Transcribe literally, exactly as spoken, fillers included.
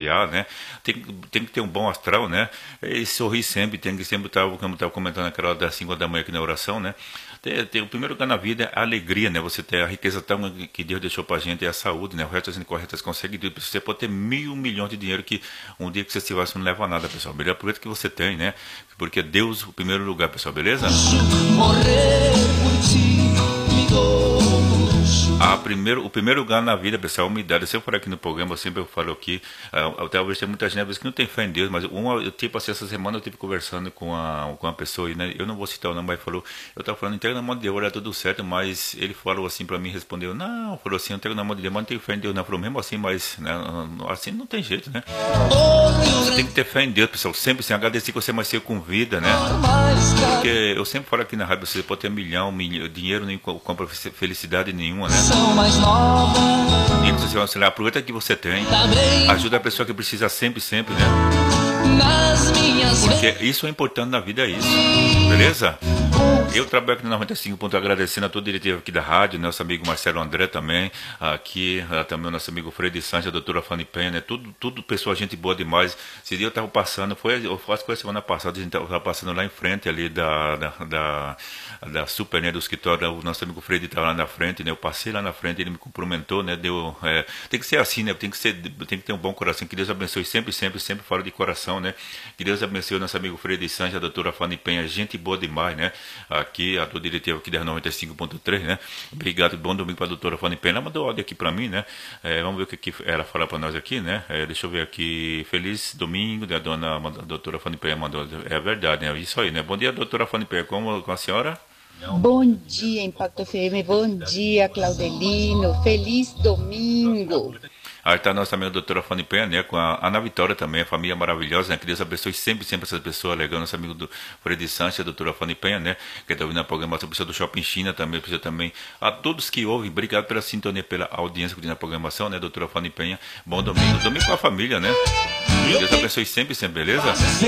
contagiar, né? Tem, tem que ter um bom astral, né? E sorrir sempre, tem que sempre estar, como eu estava comentando naquela hora das cinco da manhã aqui na oração, né? Tem, tem, o primeiro lugar na vida é a alegria, né? Você ter a riqueza tão que Deus deixou pra gente é a saúde, né? O resto assim, correto, você consegue tudo. Você pode ter mil milhões de dinheiro que um dia que você estiver, você não leva nada, pessoal. Melhor aproveita que você tem, né? Porque Deus, o primeiro lugar, pessoal, beleza? Morrer por ti, me dou. A primeiro, o primeiro lugar na vida, pessoal, é a humildade. Eu sempre falo aqui no programa, eu sempre falo aqui, uh, talvez tem muita gente que não tem fé em Deus, mas uma, eu, tipo assim, essa semana eu estive conversando com a, com uma pessoa, aí, né, eu não vou citar o nome, mas falou, eu estava falando, entrega na mão de Deus, olha, tudo certo, mas ele falou assim para mim, respondeu, não, falou assim, eu entrego na mão de Deus, mas não tenho fé em Deus, não, falou, mesmo assim, mas, né, assim não tem jeito, né, você tem que ter fé em Deus, pessoal, sempre assim, agradecer que você nasceu com vida, né, porque eu sempre falo aqui na rádio, você pode ter um milhão, milhão dinheiro nem compra felicidade nenhuma, né, e você vai auxiliar, aproveita que você tem, ajuda a pessoa que precisa sempre, sempre, né? Porque isso é importante na vida, é isso, beleza? Eu trabalho aqui no noventa e cinco ponto, agradecendo a todo o diretivo aqui da rádio, nosso amigo Marcelo André também, aqui também o nosso amigo Fred Sanches, a doutora Fanny Penha, né? Tudo, tudo pessoal, gente boa demais. Esse dia eu estava passando, foi, eu faço com a semana passada, a gente estava passando lá em frente ali da, da, da, da Super, né, do escritório, o nosso amigo Fred estava lá na frente, né? Eu passei lá na frente, ele me cumprimentou, né? Deu, é, tem que ser assim, né? Tem que ser, tem que ter um bom coração, que Deus abençoe sempre, sempre, sempre fora de coração, né? Que Deus abençoe o nosso amigo Fred Sanches, a doutora Fanny Penha, gente boa demais, né? Aqui, a do diretivo aqui da noventa e cinco ponto três, né? Obrigado, bom domingo para a doutora Fanny Penha. Ela mandou áudio aqui para mim, né? É, vamos ver o que, que ela fala para nós aqui, né? É, deixa eu ver aqui. Feliz domingo, da dona a doutora Fanny Penha mandou. É verdade, né? Isso aí, né? Bom dia, doutora Fanny Penha. Como com a senhora? Bom dia, Impacto F M. Bom dia, Claudelino. Feliz domingo. Aí está nossa amiga doutora Fanny Penha, né, com a Ana Vitória também, a família maravilhosa, né, que Deus abençoe sempre, sempre essas pessoas, legal, nosso amigo do Fred Sanches, a doutora Fanny Penha, né, que está ouvindo a programação, precisa do Shopping China também, precisa também, a todos que ouvem, obrigado pela sintonia, pela audiência que tem na programação, né, doutora Fanny Penha, bom domingo, domingo com a família, né, Deus abençoe sempre, sempre, beleza?